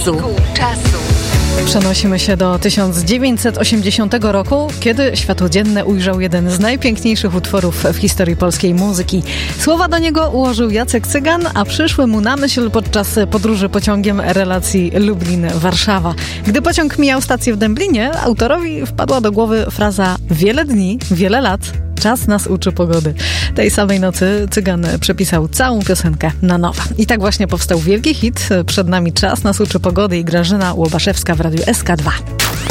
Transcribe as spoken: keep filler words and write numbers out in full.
czasu. Przenosimy się do tysiąc dziewięćset osiemdziesiątego roku, kiedy światło dzienne ujrzał jeden z najpiękniejszych utworów w historii polskiej muzyki. Słowa do niego ułożył Jacek Cygan, a przyszły mu na myśl podczas podróży pociągiem relacji Lublin-Warszawa. Gdy pociąg mijał stację w Dęblinie, autorowi wpadła do głowy fraza „Wiele dni, wiele lat, czas nas uczy pogody”. Tej samej nocy Cygan przepisał całą piosenkę na nowo. I tak właśnie powstał wielki hit. Przed nami „Czas nas uczy pogody” i Grażyna Łobaszewska w Radiu S K dwa.